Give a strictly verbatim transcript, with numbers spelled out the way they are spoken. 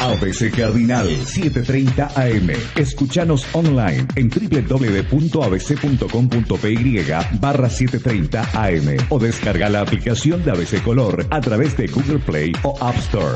A B C Cardinal setecientos treinta A M. Escuchanos online en doble u doble u doble u punto a b c punto com punto p y barra setecientos treinta A M o descarga la aplicación de A B C Color a través de Google Play o App Store.